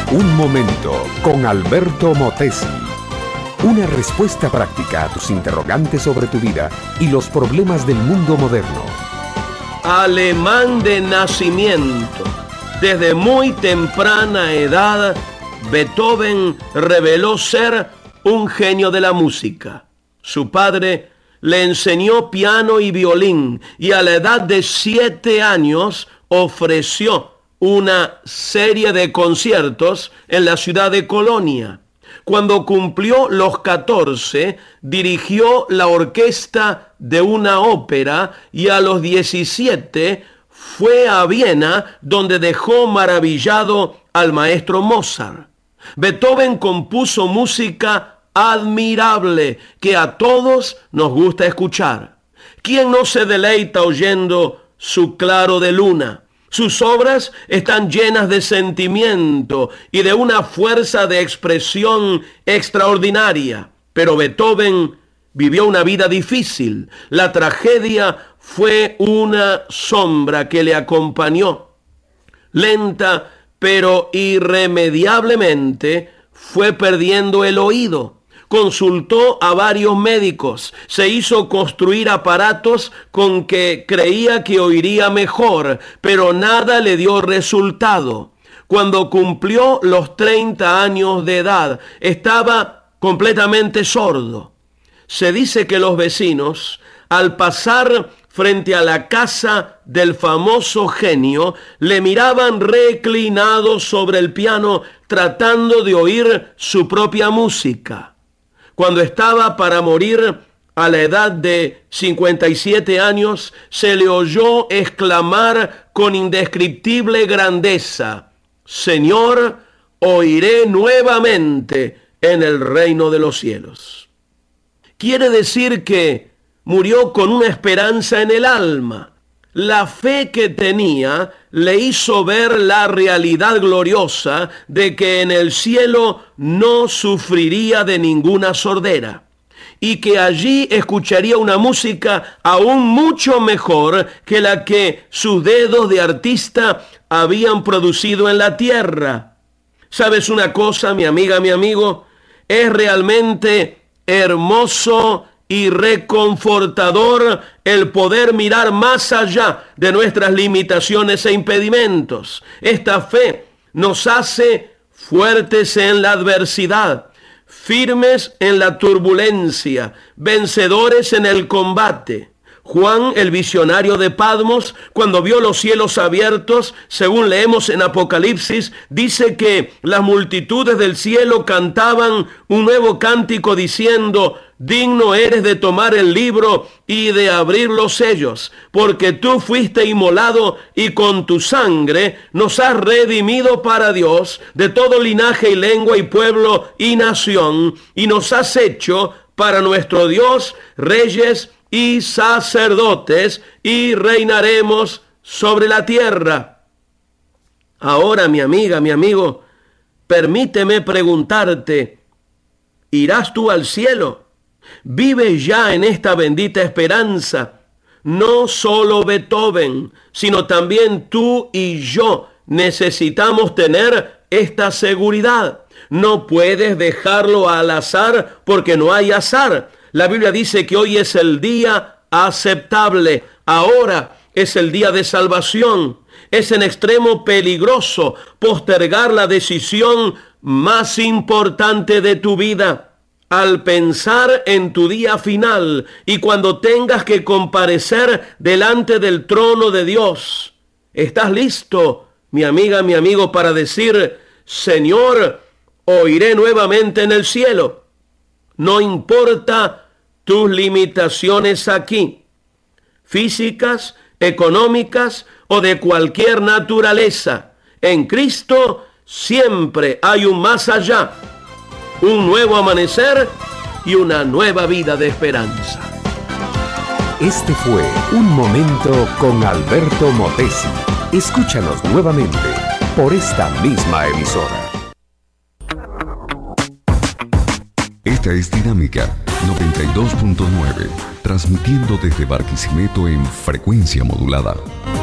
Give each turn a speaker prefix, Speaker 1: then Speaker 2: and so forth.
Speaker 1: Un momento con Alberto Motesi. Una respuesta práctica a tus interrogantes sobre tu vida y los problemas del mundo moderno.
Speaker 2: Alemán de nacimiento, desde muy temprana edad, Beethoven reveló ser un genio de la música. Su padre le enseñó piano y violín y a la edad de 7 años ofreció una serie de conciertos en la ciudad de Colonia. Cuando cumplió los 14, dirigió la orquesta de una ópera y a los 17 fue a Viena, donde dejó maravillado al maestro Mozart. Beethoven compuso música admirable que a todos nos gusta escuchar. ¿Quién no se deleita oyendo su Claro de Luna? Sus obras están llenas de sentimiento y de una fuerza de expresión extraordinaria. Pero Beethoven vivió una vida difícil. La tragedia fue una sombra que le acompañó. Lenta, pero irremediablemente fue perdiendo el oído. Consultó a varios médicos, se hizo construir aparatos con que creía que oiría mejor, pero nada le dio resultado. Cuando cumplió los 30 años de edad, estaba completamente sordo. Se dice que los vecinos, al pasar frente a la casa del famoso genio, le miraban reclinado sobre el piano, tratando de oír su propia música. Cuando estaba para morir a la edad de 57 años, se le oyó exclamar con indescriptible grandeza: «Señor, oiré nuevamente en el reino de los cielos». Quiere decir que murió con una esperanza en el alma. La fe que tenía le hizo ver la realidad gloriosa de que en el cielo no sufriría de ninguna sordera y que allí escucharía una música aún mucho mejor que la que sus dedos de artista habían producido en la tierra. ¿Sabes una cosa, mi amiga, mi amigo? Es realmente hermoso y reconfortador el poder mirar más allá de nuestras limitaciones e impedimentos. Esta fe nos hace fuertes en la adversidad, firmes en la turbulencia, vencedores en el combate. Juan, el visionario de Patmos, cuando vio los cielos abiertos, según leemos en Apocalipsis, dice que las multitudes del cielo cantaban un nuevo cántico diciendo: «Digno eres de tomar el libro y de abrir los sellos, porque tú fuiste inmolado y con tu sangre nos has redimido para Dios de todo linaje y lengua y pueblo y nación, y nos has hecho para nuestro Dios reyes y sacerdotes, y reinaremos sobre la tierra». Ahora, mi amiga, mi amigo, permíteme preguntarte: ¿irás tú al cielo? ¿Vives ya en esta bendita esperanza? No solo Beethoven, sino también tú y yo necesitamos tener esta seguridad. No puedes dejarlo al azar, porque no hay azar. La Biblia dice que hoy es el día aceptable. Ahora es el día de salvación. Es en extremo peligroso postergar la decisión más importante de tu vida. Al pensar en tu día final y cuando tengas que comparecer delante del trono de Dios, ¿estás listo, mi amiga, mi amigo, para decir: «Señor, oiré nuevamente en el cielo»? No importa tus limitaciones aquí, físicas, económicas o de cualquier naturaleza. En Cristo siempre hay un más allá, un nuevo amanecer y una nueva vida de esperanza.
Speaker 1: Este fue Un Momento con Alberto Motesi. Escúchanos nuevamente por esta misma emisora.
Speaker 3: Esta es Dinámica 92.9, transmitiendo desde Barquisimeto en frecuencia modulada.